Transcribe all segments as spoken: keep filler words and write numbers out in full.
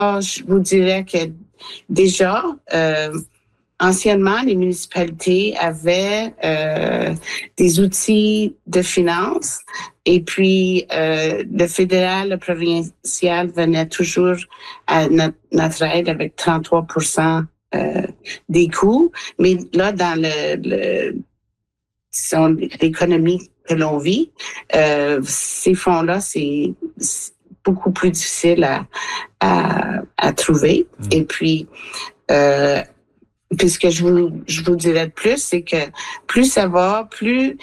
je vous dirais que déjà, euh, anciennement, les municipalités avaient euh, des outils de finances et puis euh, le fédéral, le provincial venait toujours à notre, notre aide avec trente-trois pour cent euh, des coûts. Mais là, dans le, le disons, l'économie que l'on vit, euh, ces fonds-là, c'est, c'est beaucoup plus difficile à, à, à trouver. Mmh. Et puis, euh, Puis ce que je vous, je vous dirais de plus, c'est que plus ça va, plus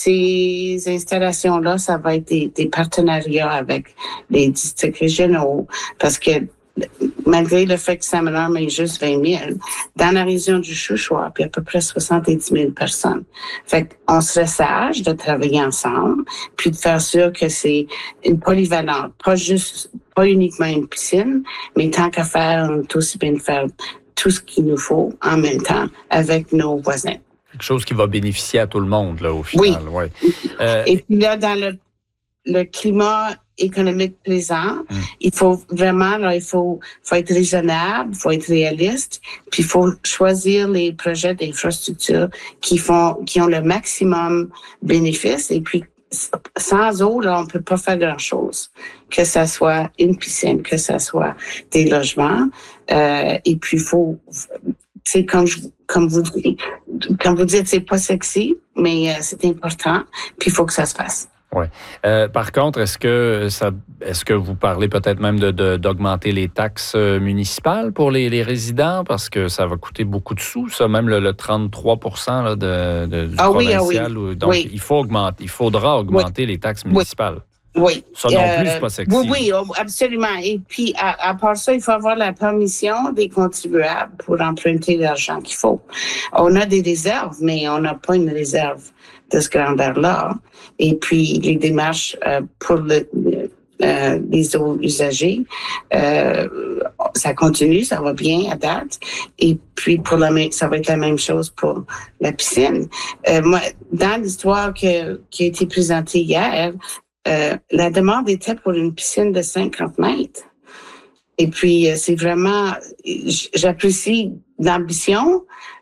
ces installations-là, ça va être des, des partenariats avec les districts régionaux. Parce que malgré le fait que Salmon Arm est juste vingt mille, dans la région du Chouchoua, il y a à peu près soixante-dix mille personnes. Fait qu'on serait sage de travailler ensemble, puis de faire sûr que c'est une polyvalente, pas juste, pas uniquement une piscine, mais tant qu'à faire, on est aussi bien de faire tout ce qu'il nous faut en même temps avec nos voisins. Quelque chose qui va bénéficier à tout le monde, là, au final. Oui. Ouais. Euh... Et puis là, dans le, le climat économique présent, hum. il faut vraiment, là, il faut, faut être raisonnable, il faut être réaliste, puis il faut choisir les projets d'infrastructure qui font, qui ont le maximum bénéfice. Et puis, sans eau, là, on ne peut pas faire grand-chose. Que ça soit une piscine, que ça soit des logements. Euh, et puis, il faut, c'est comme, je, comme vous dites, comme vous dites, c'est pas sexy, mais euh, c'est important. Puis, il faut que ça se fasse. Oui. Euh, par contre, est-ce que ça, est-ce que vous parlez peut-être même de, de, d'augmenter les taxes municipales pour les, les résidents? Parce que ça va coûter beaucoup de sous, ça, même le, le trente-trois pour cent là, de, de, du ah provincial. Oui, ah oui. Donc, oui. il faut augmenter, il faudra augmenter oui. les taxes municipales. Oui. Ça non plus, c'est pas sexy. Oui, oui, absolument. Et puis, à, à part ça, il faut avoir la permission des contribuables pour emprunter l'argent qu'il faut. On a des réserves, mais on n'a pas une réserve de ce grandeur-là. Et puis, les démarches euh, pour le, euh, les eaux usagers, euh, ça continue, ça va bien à date. Et puis, pour la, ça va être la même chose pour la piscine. Euh, moi, dans l'histoire que, qui a été présentée hier, euh, la demande était pour une piscine de cinquante mètres. Et puis, c'est vraiment, j'apprécie l'ambition.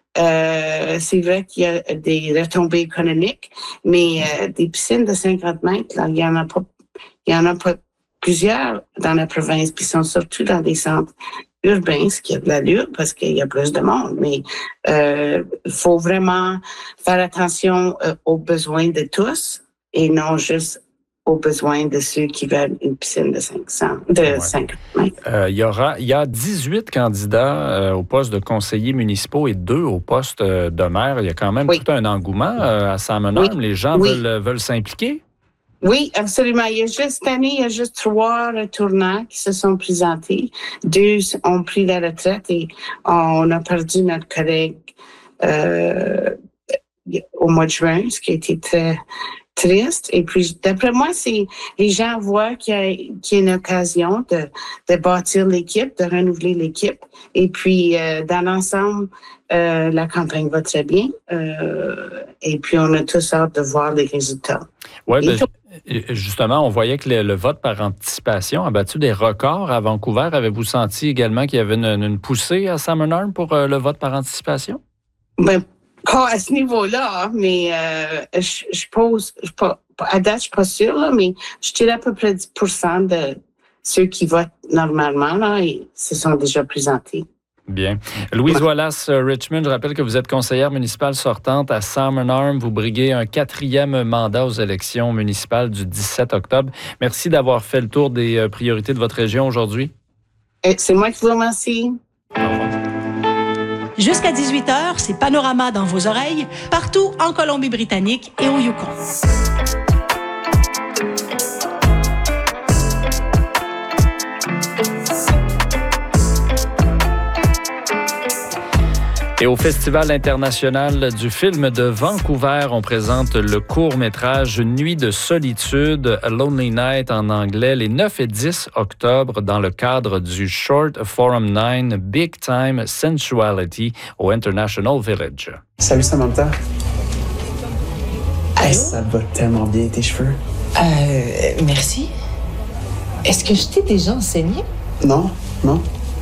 Euh, c'est vrai qu'il y a des retombées économiques, mais euh, des piscines de cinquante mètres, là, il y en a pas, il y en a pas plusieurs dans la province, puis sont surtout dans des centres urbains, ce qui a de l'allure parce qu'il y a plus de monde. Mais il euh, faut vraiment faire attention euh, aux besoins de tous et non juste aux besoins de ceux qui veulent une piscine de cinq cents, de ouais. cinquante mètres. Euh, il y aura, il y a dix-huit candidats euh, au poste de conseillers municipaux et deux au poste euh, de maire. Il y a quand même oui. tout un engouement euh, à Salmon Arm. Oui. Les gens oui. veulent, veulent s'impliquer? Oui, absolument. Il y a juste, cette année, il y a juste trois retournants qui se sont présentés. Deux ont pris la retraite et on a perdu notre collègue euh, au mois de juin, ce qui a été très triste. Et puis, d'après moi, c'est les gens voient qu'il y a, qu'il y a une occasion de, de bâtir l'équipe, de renouveler l'équipe. Et puis, euh, dans l'ensemble, euh, la campagne va très bien. Euh, et puis, on a tous hâte de voir les résultats. Oui, bien, justement, on voyait que le, le vote par anticipation a battu des records à Vancouver. Avez-vous senti également qu'il y avait une, une poussée à Salmon Arm pour euh, le vote par anticipation? Bien, pas à ce niveau-là, mais euh, je, je pose, je, pas, à date, je suis pas sûre, là, mais je dirais à peu près dix pour cent de ceux qui votent normalement, là, et se sont déjà présentés. Bien. Louise Wallace Richmond, je rappelle que vous êtes conseillère municipale sortante à Salmon Arm. Vous briguez un quatrième mandat aux élections municipales du dix-sept octobre. Merci d'avoir fait le tour des priorités de votre région aujourd'hui. Et c'est moi qui vous remercie. Au revoir. Jusqu'à dix-huit heures, c'est Panorama dans vos oreilles, partout en Colombie-Britannique et au Yukon. Et au Festival international du film de Vancouver, on présente le court-métrage Nuit de solitude, A Lonely Night en anglais, les neuf et dix octobre dans le cadre du Short Forum neuf Big Time Sensuality au International Village. Salut Samantha. Hey, ça va tellement bien tes cheveux. Euh, merci. Est-ce que je t'ai déjà enseigné? Non, non.